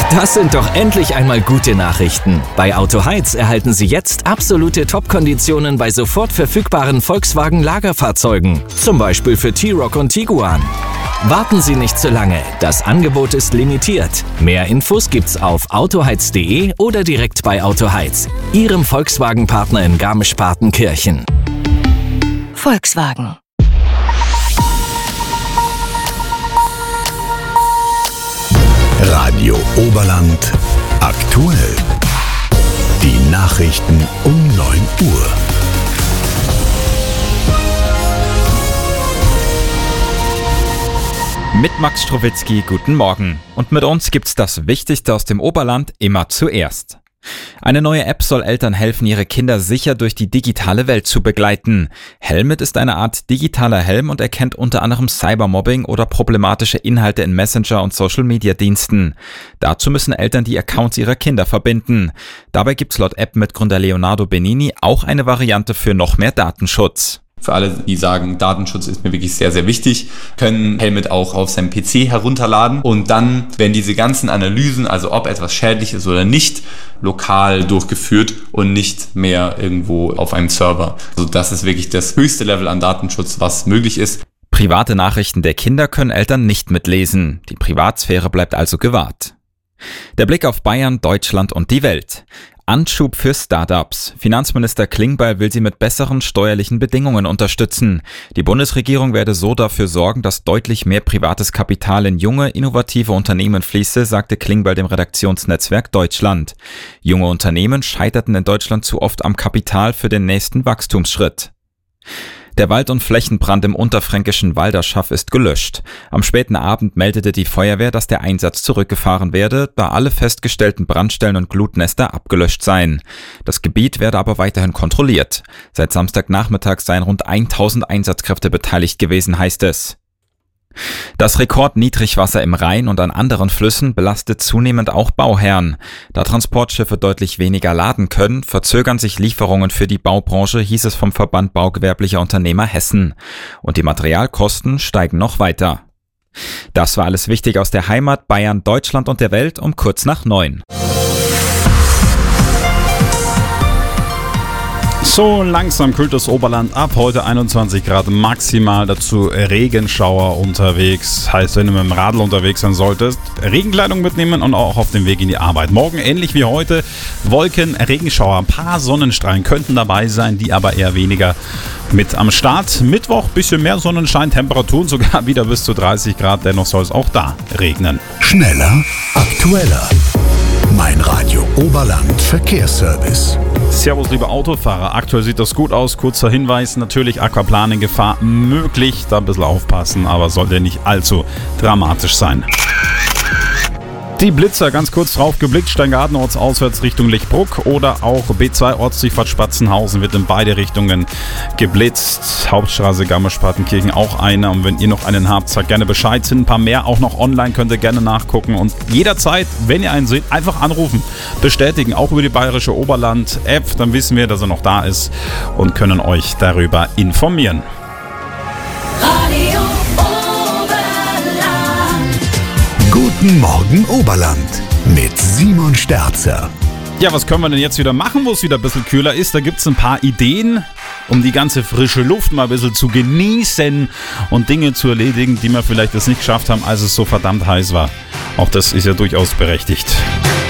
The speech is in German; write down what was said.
Das sind doch endlich einmal gute Nachrichten. Bei Autoheiz erhalten Sie jetzt absolute Top-Konditionen bei sofort verfügbaren Volkswagen-Lagerfahrzeugen. Zum Beispiel für T-Roc und Tiguan. Warten Sie nicht zu lange. Das Angebot ist limitiert. Mehr Infos gibt's auf autoheiz.de oder direkt bei Autoheiz, Ihrem Volkswagen-Partner in Garmisch-Partenkirchen. Volkswagen. Radio Oberland aktuell. Die Nachrichten um 9 Uhr. Mit Max Strowitzki, guten Morgen. Und mit uns gibt's das Wichtigste aus dem Oberland immer zuerst. Eine neue App soll Eltern helfen, ihre Kinder sicher durch die digitale Welt zu begleiten. Helmet ist eine Art digitaler Helm und erkennt unter anderem Cybermobbing oder problematische Inhalte in Messenger- und Social-Media-Diensten. Dazu müssen Eltern die Accounts ihrer Kinder verbinden. Dabei gibt's laut App-Mitgründer Leonardo Benini auch eine Variante für noch mehr Datenschutz. Für alle, die sagen, Datenschutz ist mir wirklich sehr, sehr wichtig, können Helmet auch auf seinem PC herunterladen und dann werden diese ganzen Analysen, also ob etwas schädlich ist oder nicht, lokal durchgeführt und nicht mehr irgendwo auf einem Server. Also das ist wirklich das höchste Level an Datenschutz, was möglich ist. Private Nachrichten der Kinder können Eltern nicht mitlesen. Die Privatsphäre bleibt also gewahrt. Der Blick auf Bayern, Deutschland und die Welt. Anschub für Startups. Finanzminister Klingbeil will sie mit besseren steuerlichen Bedingungen unterstützen. Die Bundesregierung werde so dafür sorgen, dass deutlich mehr privates Kapital in junge, innovative Unternehmen fließe, sagte Klingbeil dem Redaktionsnetzwerk Deutschland. Junge Unternehmen scheiterten in Deutschland zu oft am Kapital für den nächsten Wachstumsschritt. Der Wald- und Flächenbrand im unterfränkischen Walderschaff ist gelöscht. Am späten Abend meldete die Feuerwehr, dass der Einsatz zurückgefahren werde, da alle festgestellten Brandstellen und Glutnester abgelöscht seien. Das Gebiet werde aber weiterhin kontrolliert. Seit Samstagnachmittag seien rund 1000 Einsatzkräfte beteiligt gewesen, heißt es. Das Rekordniedrigwasser im Rhein und an anderen Flüssen belastet zunehmend auch Bauherren. Da Transportschiffe deutlich weniger laden können, verzögern sich Lieferungen für die Baubranche, hieß es vom Verband Baugewerblicher Unternehmer Hessen. Und die Materialkosten steigen noch weiter. Das war alles wichtig aus der Heimat, Bayern, Deutschland und der Welt um kurz nach 9. So langsam kühlt das Oberland ab. Heute 21 Grad maximal, dazu Regenschauer unterwegs. Heißt, wenn du mit dem Radl unterwegs sein solltest, Regenkleidung mitnehmen und auch auf dem Weg in die Arbeit. Morgen ähnlich wie heute, Wolken, Regenschauer, ein paar Sonnenstrahlen könnten dabei sein, die aber eher weniger mit am Start. Mittwoch bisschen mehr Sonnenschein, Temperaturen sogar wieder bis zu 30 Grad. Dennoch soll es auch da regnen. Schneller, aktueller. Mein Radio Oberland Verkehrsservice. Servus, liebe Autofahrer. Aktuell sieht das gut aus. Kurzer Hinweis, natürlich Aquaplaning-Gefahr möglich. Da ein bisschen aufpassen, aber sollte nicht allzu dramatisch sein. Die Blitzer, ganz kurz drauf geblickt, Steingarten ortsauswärts Richtung Lichtbruck oder auch B2 Ortsdurchfahrt Spatzenhausen wird in beide Richtungen geblitzt. Hauptstraße Garmisch-Partenkirchen auch eine, und wenn ihr noch einen habt, sagt gerne Bescheid. Sind ein paar mehr auch noch online, könnt ihr gerne nachgucken und jederzeit, wenn ihr einen seht, einfach anrufen, bestätigen, auch über die Bayerische Oberland-App, dann wissen wir, dass er noch da ist und können euch darüber informieren. Guten Morgen Oberland mit Simon Sterzer. Ja, was können wir denn jetzt wieder machen, wo es wieder ein bisschen kühler ist? Da gibt es ein paar Ideen, um die ganze frische Luft mal ein bisschen zu genießen und Dinge zu erledigen, die wir vielleicht das nicht geschafft haben, als es so verdammt heiß war. Auch das ist ja durchaus berechtigt.